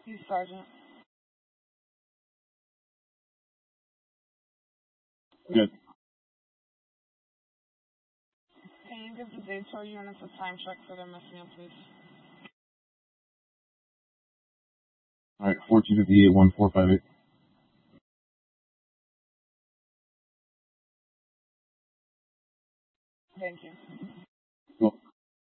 Please, Sergeant. Good. Can you give the daytime units a time check for their missing, please? All right, 1458-1458. Thank you. Well,